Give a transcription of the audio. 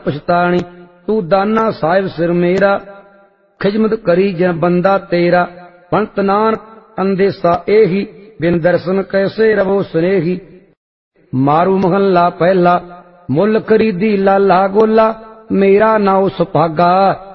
पछताणी। तू दाना साहिब सिर मेरा, खिजमत करी जै बंदा तेरा। पंत नानक अंदेसा एही, बिन दर्शन कैसे रवो स्नेही। मारू महला पहला, मुल खरीदी लाला गोला, मेरा नाउ सुभागा।